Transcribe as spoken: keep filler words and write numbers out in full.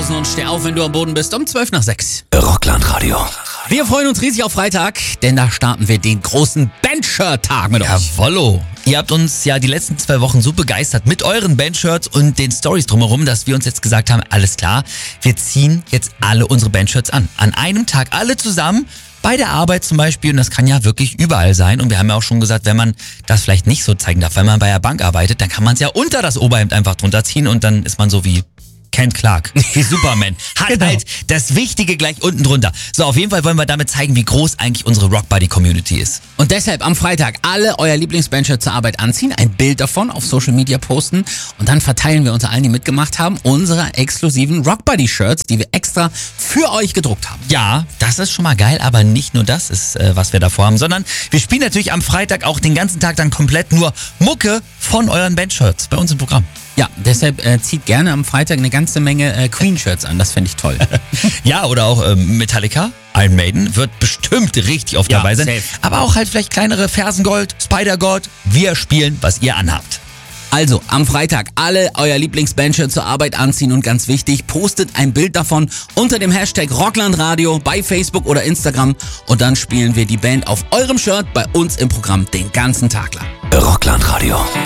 Hosen und steh auf, wenn du am Boden bist, um zwölf nach sechs. Rockland Radio. Wir freuen uns riesig auf Freitag, denn da starten wir den großen Bandshirt-Tag mit euch. Jawollo. Ihr habt uns ja die letzten zwei Wochen so begeistert mit euren Bandshirts und den Stories drumherum, dass wir uns jetzt gesagt haben, alles klar, wir ziehen jetzt alle unsere Bandshirts an. An einem Tag alle zusammen. Bei der Arbeit zum Beispiel, und das kann ja wirklich überall sein. Und wir haben ja auch schon gesagt, wenn man das vielleicht nicht so zeigen darf, wenn man bei der Bank arbeitet, dann kann man es ja unter das Oberhemd einfach drunter ziehen und dann ist man so wie Ken Clark, wie Superman. Hat Genau. halt das Wichtige gleich unten drunter. So, auf jeden Fall wollen wir damit zeigen, wie groß eigentlich unsere Rockbuddy-Community ist. Und deshalb am Freitag alle euer Lieblingsbandshirt zur Arbeit anziehen, ein Bild davon auf Social Media posten und dann verteilen wir unter allen, die mitgemacht haben, unsere exklusiven Rockbuddy-Shirts, die wir extra für euch gedruckt haben. Ja, das ist schon mal geil, aber nicht nur das ist, äh, was wir davor haben, sondern wir spielen natürlich am Freitag auch den ganzen Tag dann komplett nur Mucke von euren Bandshirts bei uns im Programm. Ja, deshalb äh, zieht gerne am Freitag eine ganze Menge äh, Queen-Shirts an, das fände ich toll. Ja, oder auch ähm, Metallica, Iron Maiden, wird bestimmt richtig oft Ja, dabei sein. safe. Aber auch halt vielleicht kleinere Fersengold, Spider-Gold. Wir spielen, was ihr anhabt. Also, am Freitag alle euer Lieblingsbandshirt zur Arbeit anziehen und ganz wichtig, postet ein Bild davon unter dem Hashtag Rocklandradio bei Facebook oder Instagram und dann spielen wir die Band auf eurem Shirt bei uns im Programm den ganzen Tag lang. Rockland Radio.